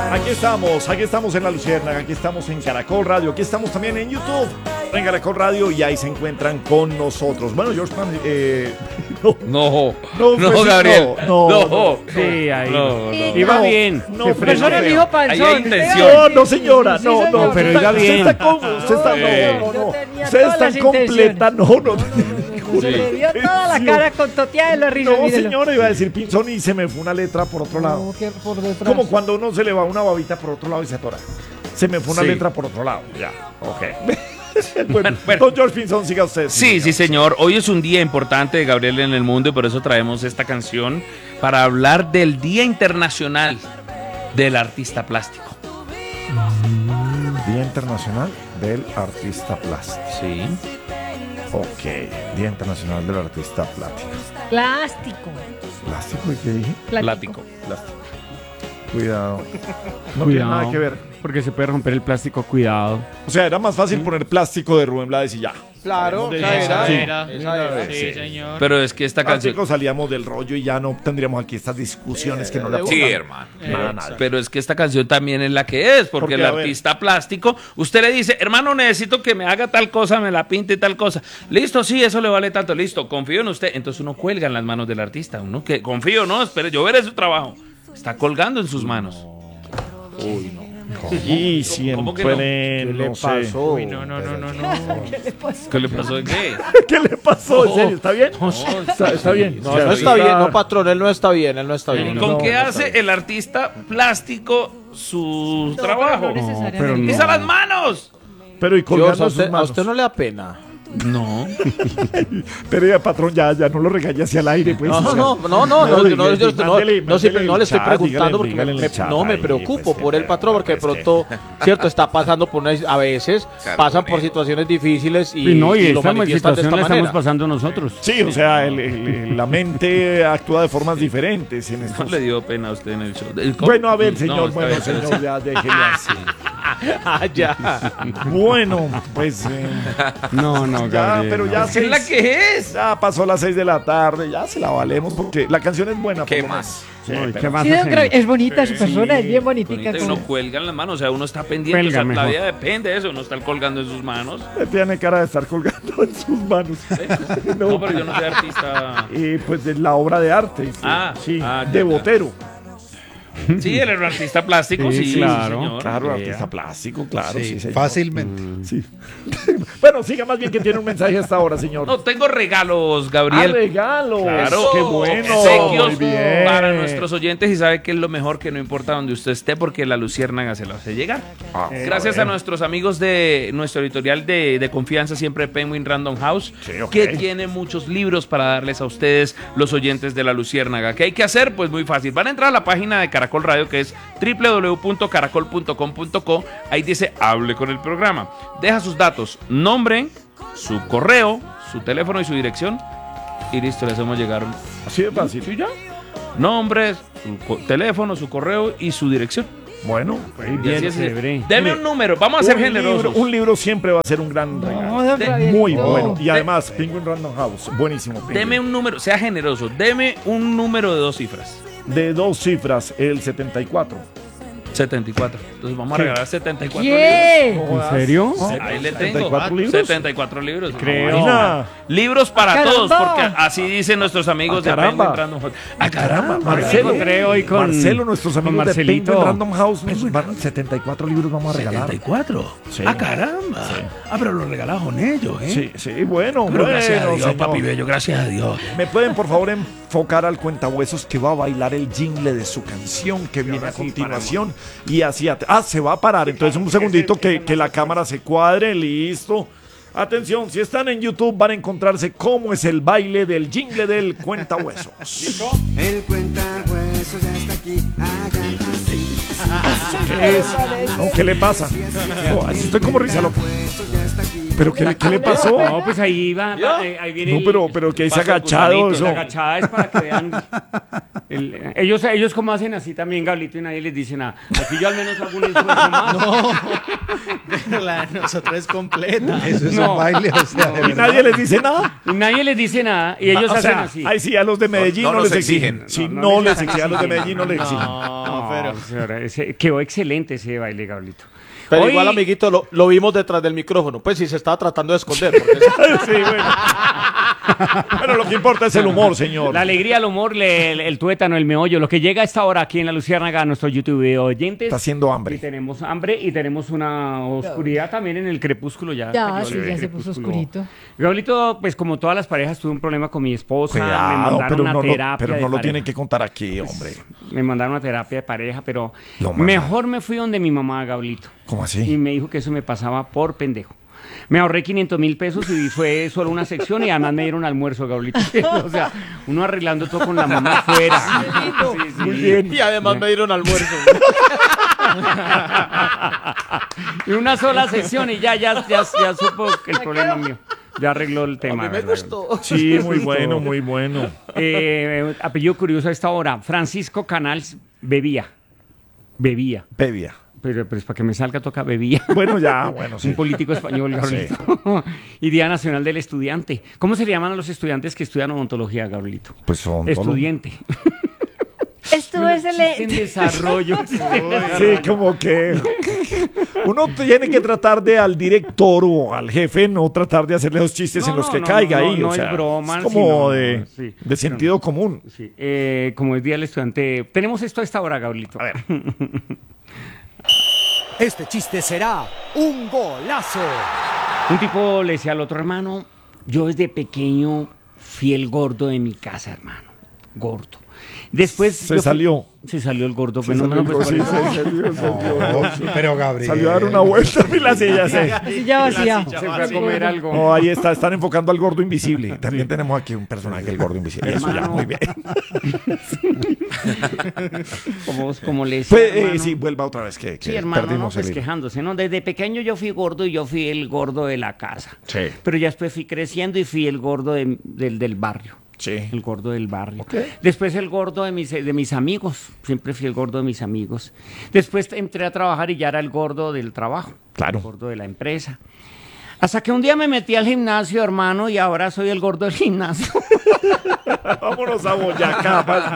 Aquí estamos en La Luciérnaga, aquí estamos en Caracol Radio, aquí estamos también en YouTube, en Caracol Radio, y ahí se encuentran con nosotros. Bueno, George Pan, No, pues, Gabriel. No. Sí, ahí. No. Iba bien. No, Profesor, pero- el hijo panzón. Ahí hay intención. No, señora, Sí, no, señor. Pero usted oiga está- bien. Usted está no. Yo tenía Usted todas está las completa, no. Se le vio toda la cara con toteada de la risa. No, mírelo. señora, iba a decir pinzón y se me fue una letra por otro lado. No, que por detrás. Como cuando uno se le va una babita por otro lado y se atora. Se me fue una Sí. letra por otro lado. Ya, ok. Bueno, Bueno. don George Pinzón, siga usted. Sí, señor. Hoy es un día importante de Gabriel en el mundo y por eso traemos esta canción para hablar del Día Internacional del Artista Plástico. Día Internacional del Artista Plástico. Sí. Ok, Día Internacional del Artista Plástico. Plástico. ¿Plástico y qué dije? Plástico. Cuidado. No tiene nada que ver. Porque se puede romper el plástico, cuidado. O sea, era más fácil poner plástico de Rubén Blades y ya. Claro, Esa era. Sí, señor. Pero es que esta canción... Plástico salíamos del rollo y ya no tendríamos aquí estas discusiones que no la Sí, pongan. hermano. Nada. Pero es que esta canción también es la que es, porque Porque, el a ver. artista plástico, usted le dice, hermano, necesito que me haga tal cosa, me la pinte y tal cosa. Listo, sí, eso le vale tanto, listo, confío en usted. Entonces uno cuelga en las manos del artista, uno que confío, no, espere, yo veré su trabajo. Está colgando en sus manos. Uy, no. Y ¿Cómo que no? siempre ¿Qué le sé. pasó? Uy, no. ¿Qué le pasó de qué? ¿Qué le pasó? ¿En serio? ¿Está bien? Está bien. No, no está bien, no, patrón, él no está bien, él no está bien. ¿Con No, qué no hace el artista plástico su trabajo? No necesariamente. pero no. ¡Es a las manos! Pero y Dios, colgando a sus usted manos. no le da pena. No. Pero ya, patrón, ya no lo regañe hacia el aire, pues. No, o sea, no, mándele no estoy el chat, preguntando porque dígale en el me chat no me ahí, preocupo pues, por el patrón porque de es que- pronto, cierto, está pasando por a veces pasan por situaciones difíciles Y no, y lo esta manifiestan de situación esta la estamos manera. pasando nosotros. Sí, o sea, la mente actúa de formas diferentes en No estos... le dio pena a usted en el show. Bueno, a ver, No, señor, está bueno, bien, señor, ya déjele así. Ah, ya. Bueno, pues No, ya, Gabriel. pero no. ya ¿Qué es la que es? ya pasó las 6 de la tarde, ya se la valemos porque la canción es buena. ¿Qué por lo más? menos. Sí, No, ¿y pero- qué más Sí, don hacemos? Gabriel, es bonita su persona, es bien bonitica. Bonita, y uno cuelga en las manos, o sea, uno está pendiente, Cuelga o sea, la mejor. vida depende de eso, uno está colgando en sus manos. Tiene cara de estar colgando en sus manos. No, pero yo no soy artista. Y pues de la obra de arte. Sí, ya, de ya. Botero. Sí, él era un artista plástico, Sí, sí, claro. señor. Claro, artista plástico, claro. Sí, señor. Fácilmente. Sí. Bueno, siga más bien que tiene un mensaje hasta ahora, señor. No, tengo regalos, Ah, Gabriel. regalo. Claro, Qué bueno. obsequios Muy bien. para nuestros oyentes y sabe que es lo mejor que no importa donde usted esté porque la Luciérnaga se lo hace llegar. Ah, Gracias a nuestros amigos de nuestro editorial de confianza siempre Penguin Random House, Sí, ok. que tiene muchos libros para darles a ustedes, los oyentes de la Luciérnaga. ¿Qué hay que hacer? Pues muy fácil. Van a entrar a la página de Caracol Radio que es www.caracol.com.co. Ahí dice hable con el programa. Deja sus datos, nombre, su correo, su teléfono y su dirección. Y listo, le hacemos llegar un... Así de fácil. ¿Sí ya? Nombre, su teléfono, su correo y su dirección. Bueno, Y así es. chévere. Deme un número, vamos a ser generosos. Un libro siempre va a ser un gran regalo. No, don Gabriel, Muy no. bueno. Y además, Penguin Random House. Buenísimo. Penguin. Deme un número, sea generoso. Deme un número de 2 cifras. De 2 cifras, el 74. 74. Entonces vamos a ¿Qué? regalar 74 ¿Qué? libros. ¿En serio? Ahí le tengo. 74 libros. 74 libros. Creo. Imagina. Libros para ¡Ah, todos, caramba! porque así dicen nuestros amigos de caramba! Penguin Random House. ¡Ah, caramba! Marcelo, encontré hoy con- Marcelo, nuestros con amigos de Marcelito. Penguin Random House, 74 libros vamos a regalar. 74. Sí. ¡Ah, caramba! Ah, pero lo regalaron ellos, ¿eh? Sí, sí, bueno, Pero bueno, gracias a Dios, señor. papi bello, gracias a Dios. ¿Me pueden por favor enfocar al cuentahuesos que va a bailar el jingle de su canción que viene a continuación? Y así, se va a parar. Entonces un segundito que la cámara se cuadre, listo. Atención, si están en YouTube van a encontrarse cómo es el baile del jingle del cuentahuesos. El cuentahuesos ya está aquí, hagan así. ¿Qué es? No, ¿qué le pasa? No, así estoy como risa loca. ¿Pero qué le pasó? No, pues ahí va, ahí viene No, el- pero que es paso agachado Igualito, eso. la agachada es para que vean Ellos como hacen así también, Gablito, y nadie les dice nada. Aquí yo al menos hago un esfuerzo más. No, pero la de nosotros es completa. Eso es No. un baile, o sea, de Y verdad. nadie les dice nada. Y nadie les dice nada y ellos O hacen sea, así. ahí sí, a los de Medellín no, no les nos exigen. exigen. Sí, No, no, no les les exigen. A los de Medellín no les exigen. No, pero... Señora, quedó excelente ese baile, Gablito. Pero Hoy- igual, amiguito, lo vimos detrás del micrófono. Pues sí, se estaba tratando de esconder. Porque Sí, bueno. Pero lo que importa es el humor, señor. La alegría, el humor, el tuétano, el meollo, lo que llega a esta hora aquí en La Luciérnaga a nuestro YouTube oyentes. Está haciendo hambre. Y tenemos hambre y tenemos una oscuridad también en el crepúsculo ya. Ya, cayó sí, el ya se puso crepúsculo. oscurito. Gablito, pues como todas las parejas, tuve un problema con mi esposa. me Cuidado, mandaron pero una no, terapia pero de no lo pareja. tienen que contar aquí, hombre. Me mandaron una terapia de pareja, pero Lo más mejor me fui donde mi mamá, Gablito. ¿Cómo Y así? me dijo que eso me pasaba por pendejo. Me ahorré 500.000 pesos y fue solo una sección y además me dieron almuerzo, Gablito. O sea, uno arreglando todo con la mamá afuera. Sí, sí. Muy bien. y además me dieron almuerzo. Y una sola sesión y ya supo que el problema mío. Ya arregló el tema. A mí me ¿verdad? gustó. Sí, muy bueno, muy bueno. Apellido curioso a esta hora. Francisco Canals bebía. Bebia. Pero es para que me salga toca bebía. Bueno, ya, bueno, sí. Un político español, Gabrielito. Y Día Nacional del Estudiante. ¿Cómo se le llaman a los estudiantes que estudian odontología, Gabrielito? Pues son Estudiante. Estuvo En excelente. desarrollo. Sí, como que uno tiene que tratar de al director o al jefe no tratar de hacerle los chistes No, en los no, que no, caiga no, ahí. no o sea, es broma, es como sino- de, sí. de sentido común. Sí, como es Día del Estudiante. Tenemos esto a esta hora, Gabrielito. A ver. Este chiste será un golazo. Un tipo le decía al otro hermano, yo desde pequeño fui el gordo de mi casa, hermano. Gordo. Después Se yo fui- salió. Se salió el gordo. Se pero salió, no, pues, sí, por eso. se salió. No, pero Gabriel. Salió a dar una vuelta y la silla se... Así ya vacía. Se fue a comer algo. No, ahí está, están enfocando al gordo invisible. También tenemos aquí un personaje, el gordo invisible. Eso ya, Hermano. muy bien. Como le decía, Pues, hermano. sí, vuelva otra vez que Sí, hermano, no, perdimos pues el hilo. quejándose, ¿no? Desde pequeño yo fui gordo y yo fui el gordo de la casa. Sí. Pero ya después fui creciendo y fui el gordo del barrio. Sí. El gordo del barrio. Ok. Después el gordo de mis amigos. Siempre fui el gordo de mis amigos. Después entré a trabajar y ya era el gordo del trabajo. Claro. El gordo de la empresa. Hasta que un día me metí al gimnasio, hermano, y ahora soy el gordo del gimnasio. Vámonos a Boyacá.